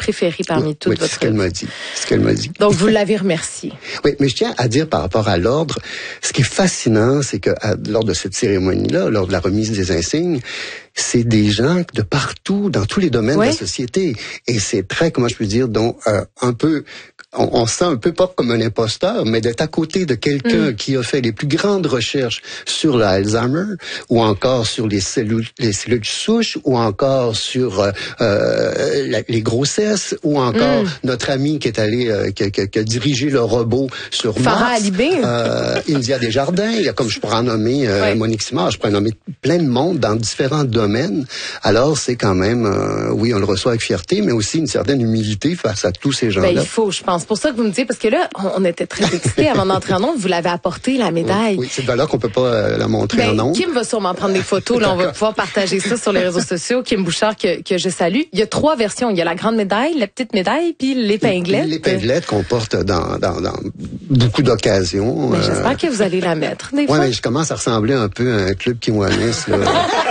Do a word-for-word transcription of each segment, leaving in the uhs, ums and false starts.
préféré parmi oui, toutes oui, votre... c'est ce qu'elle m'a dit. C'est ce qu'elle m'a dit. Donc, vous l'avez remercié. Oui, mais je tiens à dire par rapport à l'ordre, ce qui est fascinant, c'est que à, lors de cette cérémonie-là, lors de la remise des insignes, c'est des gens de partout, dans tous les domaines ouais. de la société. Et c'est très, comment je peux dire, donc euh, un peu... On, on se sent un peu pas comme un imposteur, mais d'être à côté de quelqu'un mm. qui a fait les plus grandes recherches sur l'Alzheimer, ou encore sur les cellules, les cellules souches, ou encore sur euh, euh, la, les grossesses, ou encore mm. notre ami qui est allé, euh, qui, qui, qui a dirigé le robot sur Farah Mars, Alibé. euh, India Desjardins, il y a comme je pourrais en nommer euh, ouais. Monique Simard, je pourrais en nommer plein de monde dans différents domaines. Alors c'est quand même, euh, oui, on le reçoit avec fierté, mais aussi une certaine humilité face à tous ces gens-là. Ben, il faut, je pense. C'est pour ça que vous me dites, parce que là, on était très excités avant d'entrer en ondes. Vous l'avez apporté, la médaille. Oui, oui, c'est de là qu'on peut pas euh, la montrer ben, en ondes. Kim va sûrement prendre des photos. Là, on va pouvoir partager ça sur les réseaux sociaux. Kim Bouchard, que, que je salue. Il y a trois versions. Il y a la grande médaille, la petite médaille, puis l'épinglette. L'épinglette qu'on porte dans, dans, dans beaucoup d'occasions. Ben, j'espère euh... que vous allez la mettre. Des fois. Ouais, mais je commence à ressembler un peu à un club Kiwanis, là.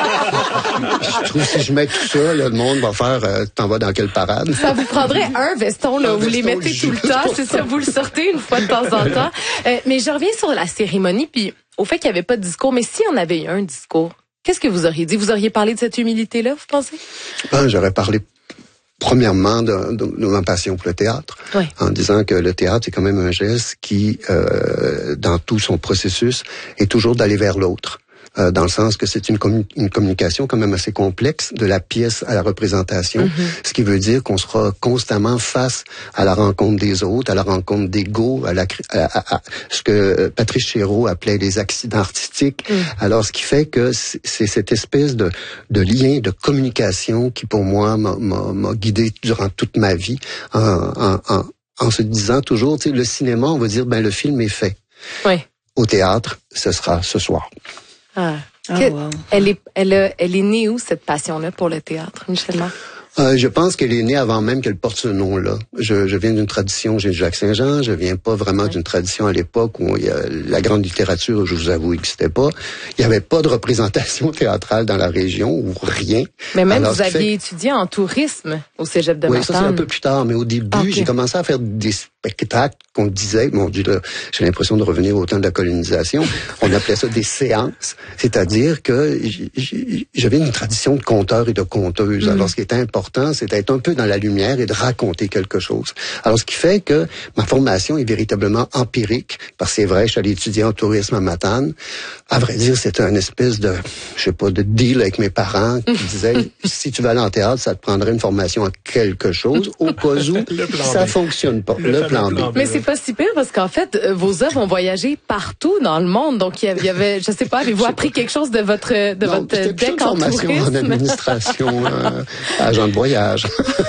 Je trouve que si je mets tout ça, là, le monde va faire euh, t'en vas dans quelle parade? Ça vous prendrait un veston, là, un vous veston les mettez tout le temps, c'est ça, vous le sortez une fois de temps en temps. Euh, mais je reviens sur la cérémonie, puis au fait qu'il n'y avait pas de discours, mais si on avait eu un discours, qu'est-ce que vous auriez dit? Vous auriez parlé de cette humilité-là, vous pensez? Ben, j'aurais parlé premièrement de, de, de ma passion pour le théâtre, oui. en disant que le théâtre, c'est quand même un geste qui, euh, dans tout son processus, est toujours d'aller vers l'autre. Euh, dans le sens que c'est une, commun- une communication quand même assez complexe de la pièce à la représentation, mm-hmm. ce qui veut dire qu'on sera constamment face à la rencontre des autres, à la rencontre d'ego, à, la, à, à, à ce que Patrice Chéreau appelait les accidents artistiques. Mm. Alors, ce qui fait que c'est, c'est cette espèce de, de lien, de communication qui, pour moi, m'a, m'a, m'a guidé durant toute ma vie en, en, en, en se disant toujours, tu sais, le cinéma, on va dire, ben le film est fait. Oui. Au théâtre, ce sera ce soir. Ah. Oh, wow. Elle est, elle, a, elle est née où, cette passion-là, pour le théâtre, Michel Marc? Euh, je pense qu'elle est née avant même qu'elle porte ce nom-là. Je, je viens d'une tradition, j'ai Jacques Saint-Jean, je viens pas vraiment ouais. d'une tradition à l'époque où il y a, la grande littérature, je vous avoue, n'existait pas. Il n'y avait pas de représentation théâtrale dans la région, ou rien. Mais même Alors, vous aviez fait... étudié en tourisme au cégep de Matane. Oui, ça c'est un peu plus tard, mais au début, okay. j'ai commencé à faire des spectacles qu'on disait, mon Dieu, là, j'ai l'impression de revenir au temps de la colonisation, on appelait ça des séances, c'est-à-dire que j'avais une tradition de conteur et de conteuse. Mm. Alors, ce qui était important, c'est d'être un peu dans la lumière et de raconter quelque chose. Alors, ce qui fait que ma formation est véritablement empirique, parce que c'est vrai, je suis allé étudier en tourisme à Matane. À vrai dire, c'était une espèce de, je sais pas, de deal avec mes parents qui disaient, si tu vas aller en théâtre, ça te prendrait une formation en quelque chose, au cas où ça fonctionne pas. Le, le plan B. B. Mais c'est pas si pire, parce qu'en fait, vos œuvres ont voyagé partout dans le monde. Donc, il y avait, je sais pas, avez-vous appris quelque chose de votre, de non, votre deck en formation tourisme? En administration, euh, agent de voyage.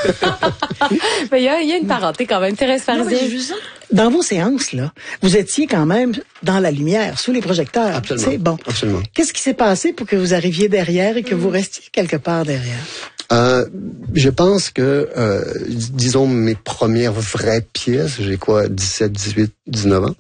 Mais il y a, il y a une parenté quand même. Thérèse Parisien. Dans vos séances, là, vous étiez quand même dans la lumière, sous les projecteurs. Absolument. C'est bon. Absolument. Qu'est-ce qui s'est passé pour que vous arriviez derrière et que mmh. vous restiez quelque part derrière? Euh, je pense que, euh, disons, mes premières vraies pièces, j'ai quoi, dix-sept, dix-huit, dix-neuf ans,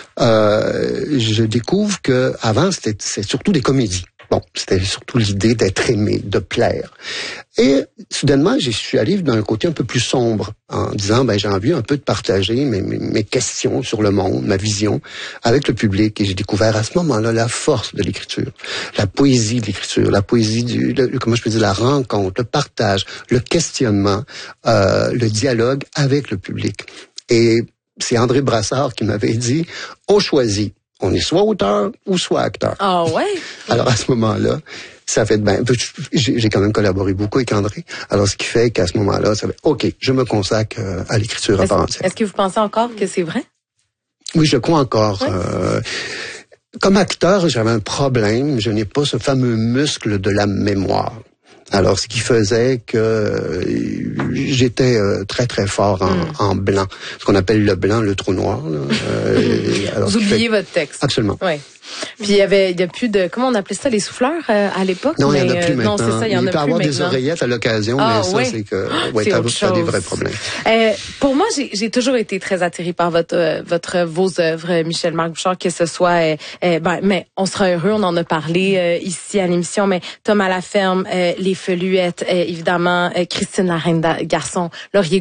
euh, je découvre que avant c'était c'est surtout des comédies. Bon, c'était surtout l'idée d'être aimé, de plaire. Et soudainement, je suis allé d'un côté un peu plus sombre, en disant, ben j'ai envie un peu de partager mes, mes, mes questions sur le monde, ma vision, avec le public. Et j'ai découvert à ce moment-là la force de l'écriture, la poésie de l'écriture, la poésie du, le, comment je peux dire, la rencontre, le partage, le questionnement, euh, le dialogue avec le public. Et c'est André Brassard qui m'avait dit, on choisit. On est soit auteur ou soit acteur. Ah ouais? Alors à ce moment-là, ça fait ben j'ai, j'ai quand même collaboré beaucoup avec André. Alors ce qui fait qu'à ce moment-là, ça fait OK, je me consacre euh, à l'écriture à part entière. Est-ce que vous pensez encore que c'est vrai? Oui, je crois encore. Ouais. Euh, comme acteur, j'avais un problème. Je n'ai pas ce fameux muscle de la mémoire. Alors, ce qui faisait que euh, j'étais euh, très, très fort en, mm. en blanc. Ce qu'on appelle le blanc, le trou noir. Là. Euh, alors, vous oubliez fait... votre texte. Absolument. Oui. Puis il y avait, il y a plus de, comment on appelait ça, les souffleurs euh, à l'époque? Non, mais, il n'y en a plus euh, maintenant. Non, c'est ça, il y en il a peut plus avoir maintenant. Des oreillettes à l'occasion, ah, mais ça, ouais. c'est que, ouais, t'as, t'as des vrais problèmes. Euh, pour moi, j'ai, j'ai toujours été très attirée par votre, euh, votre, vos œuvres, Michel Marc Bouchard, que ce soit, euh, euh, ben, mais on sera heureux, on en a parlé euh, ici à l'émission, mais Tom à la ferme, euh, Les Feluettes, euh, évidemment, euh, Christine la Reine Garçon, Laurier